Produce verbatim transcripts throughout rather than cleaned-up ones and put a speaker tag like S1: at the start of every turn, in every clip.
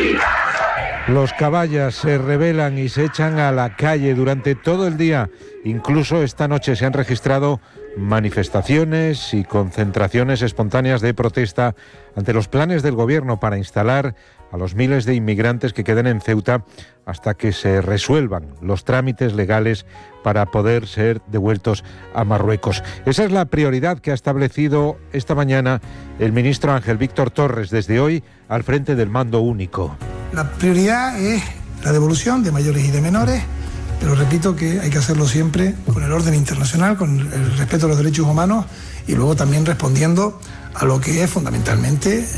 S1: Los caballas se rebelan y se echan a la calle durante todo el día. Incluso esta noche se han registrado manifestaciones y concentraciones espontáneas de protesta ante los planes del gobierno para instalar a los miles de inmigrantes que queden en Ceuta hasta que se resuelvan los trámites legales para poder ser devueltos a Marruecos. Esa es la prioridad que ha establecido esta mañana el ministro Ángel Víctor Torres, desde hoy al frente del mando único.
S2: La prioridad es la devolución de mayores y de menores, pero repito que hay que hacerlo siempre con el orden internacional, con el respeto a los derechos humanos y luego también respondiendo a lo que es fundamentalmente eh,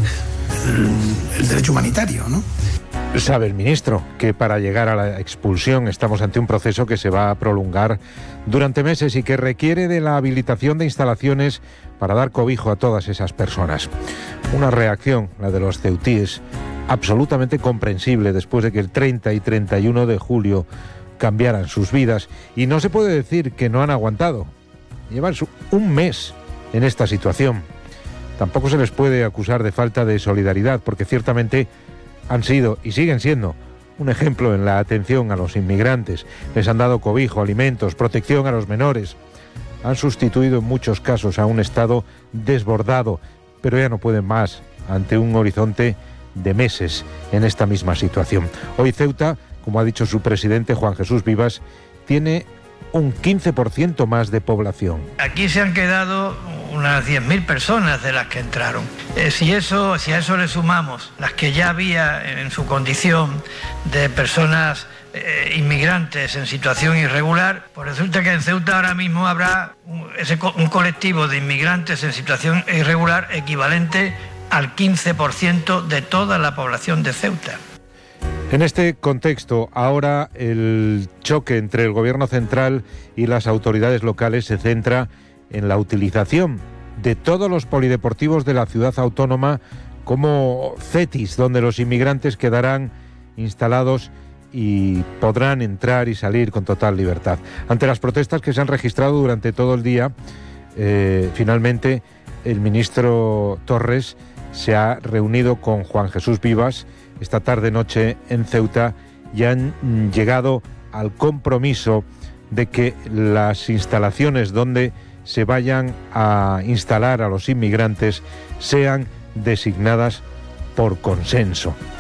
S2: el, el derecho humanitario, ¿no?
S1: Sabe el ministro que para llegar a la expulsión estamos ante un proceso que se va a prolongar durante meses y que requiere de la habilitación de instalaciones para dar cobijo a todas esas personas. Una reacción, la de los ceutíes, absolutamente comprensible después de que el treinta y treinta y uno de julio cambiaran sus vidas, y no se puede decir que no han aguantado. Llevan un mes en esta situación. Tampoco se les puede acusar de falta de solidaridad, porque ciertamente han sido y siguen siendo un ejemplo en la atención a los inmigrantes. Les han dado cobijo, alimentos, protección a los menores. Han sustituido en muchos casos a un Estado desbordado, pero ya no pueden más ante un horizonte de meses en esta misma situación. Hoy Ceuta, como ha dicho su presidente Juan Jesús Vivas, tiene un quince por ciento más de población.
S3: Aquí se han quedado unas diez mil personas de las que entraron. Eh, si, eso, si a eso le sumamos las que ya había en su condición de personas eh, inmigrantes en situación irregular, pues resulta que en Ceuta ahora mismo habrá un, ese, un colectivo de inmigrantes en situación irregular equivalente al quince por ciento de toda la población de Ceuta.
S1: En este contexto, ahora el choque entre el gobierno central y las autoridades locales se centra en la utilización de todos los polideportivos de la ciudad autónoma como cetis, donde los inmigrantes quedarán instalados y podrán entrar y salir con total libertad. Ante las protestas que se han registrado durante todo el día, eh, finalmente el ministro Torres se ha reunido con Juan Jesús Vivas esta tarde-noche en Ceuta y han llegado al compromiso de que las instalaciones donde se vayan a instalar a los inmigrantes sean designadas por consenso.